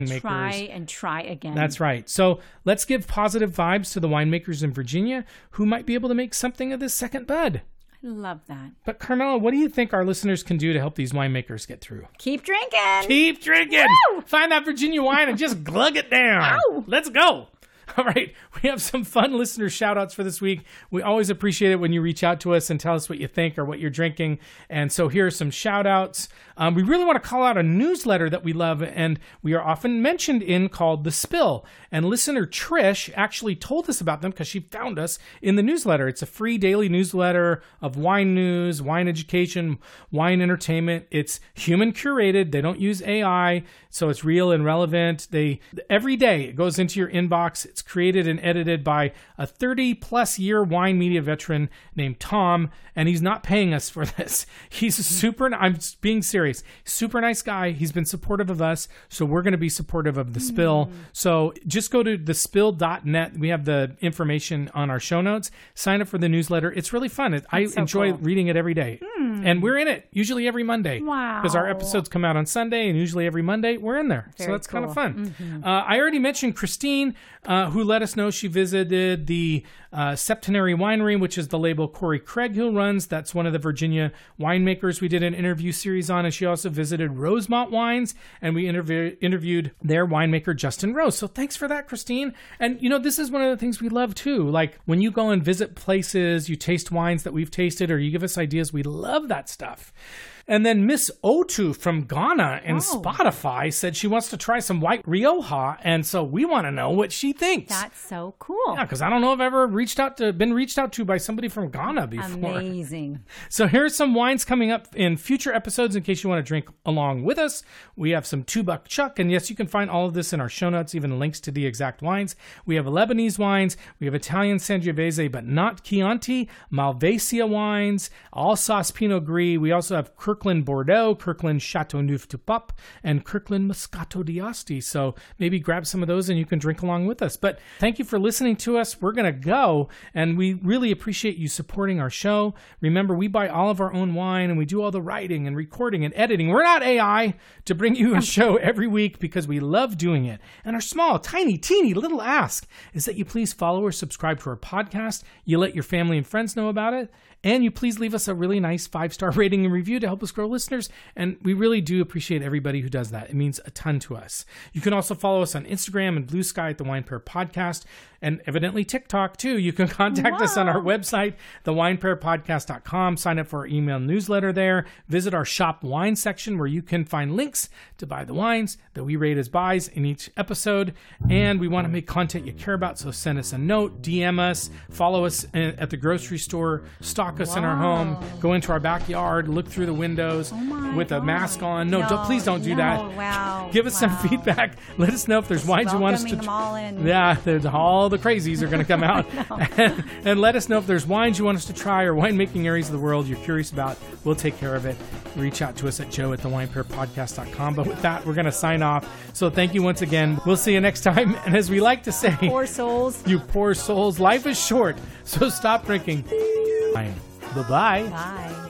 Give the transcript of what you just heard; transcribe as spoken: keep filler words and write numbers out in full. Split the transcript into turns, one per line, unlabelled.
makers.
Try and try again.
That's right. So let's give positive vibes to the winemakers in Virginia who might be able to make something of this second bud.
I love that.
But Carmela, what do you think our listeners can do to help these winemakers get through?
Keep drinking.
Keep drinking.
Woo!
Find that Virginia wine and just glug it down.
Ow!
Let's go. All right, we have some fun listener shout-outs for this week. We always appreciate it when you reach out to us and tell us what you think or what you're drinking. And so here are some shout-outs. Um, we really want to call out a newsletter that we love and we are often mentioned in called The Spill. And listener Trish actually told us about them because she found us in the newsletter. It's a free daily newsletter of wine news, wine education, wine entertainment. It's human curated. They don't use A I, so it's real and relevant. They every day it goes into your inbox. It's created and edited by a thirty plus year wine media veteran named Tom, and he's not paying us for this. He's a super, I'm being serious, super nice guy. He's been supportive of us, so we're going to be supportive of The Spill. Mm. So just go to the spill dot net. We have the information on our show notes. Sign up for the newsletter. It's really fun. It, I so enjoy cool. reading it every day. Mm. And we're in it usually every Monday.
Wow.
Because our episodes come out on Sunday, and usually every Monday we're in there.
Very
so that's
cool.
kind of fun.
Mm-hmm.
Uh, I already mentioned Christine, uh, who let us know she visited the uh, Septenary Winery, which is the label Corey Craig who runs. That's one of the Virginia winemakers we did an interview series on. And she also visited Rosemont Wines, and we interview- interviewed their winemaker, Justin Rose. So thanks for that, Christine. And, you know, this is one of the things we love, too. Like, when you go and visit places, you taste wines that we've tasted, or you give us ideas, we love that stuff. And then Miss Otu from Ghana and
oh.
Spotify said she wants to try some white Rioja, and so we want to know what she thinks.
That's so cool.
Yeah, because I don't know if I've ever reached out to been reached out to by somebody from Ghana before.
Amazing.
So here's some wines coming up in future episodes in case you want to drink along with us. We have some Two Buck Chuck, and yes, you can find all of this in our show notes, even links to the exact wines. We have Lebanese wines. We have Italian Sangiovese, but not Chianti. Malvasia wines, Alsace Pinot Gris. We also have Kirkland Bordeaux, Kirkland Chateauneuf du Pape, and Kirkland Moscato d'Asti. So maybe grab some of those and you can drink along with us. But thank you for listening to us. We're going to go, and we really appreciate you supporting our show. Remember, we buy all of our own wine, and we do all the writing and recording and editing. We're not A I to bring you a show every week because we love doing it. And our small, tiny, teeny little ask is that you please follow or subscribe to our podcast. You let your family and friends know about it. And you please leave us a really nice five-star rating and review to help us grow listeners. And we really do appreciate everybody who does that. It means a ton to us. You can also follow us on Instagram and Blue Sky at the Wine Pair Podcast, and evidently TikTok too. You can contact
wow.
us on our website, the wine pair podcast dot com. Sign up for our email newsletter there. Visit our shop wine section where you can find links to buy the wines that we rate as buys in each episode. And we want to make content you care about, so send us a note, D M us, follow us at the grocery store, stock us wow. in our home, go into our backyard, look through the windows
oh
with
God.
a mask on. No,
no
don't, please don't do
no,
that.
Wow.
Give us
wow.
some feedback. Let us know if there's wines you want us to
them all in.
Yeah, there's all the crazies are going to come out. and, and let us know if there's wines you want us to try or winemaking areas of the world you're curious about. We'll take care of it. Reach out to us at joe at the wine pair podcast dot com. But with that, we're going to sign off. So thank you once again. We'll see you next time. And as we like to say,
poor souls.
You poor souls. Life is short, so stop drinking. Bye. Bye-bye.
Bye.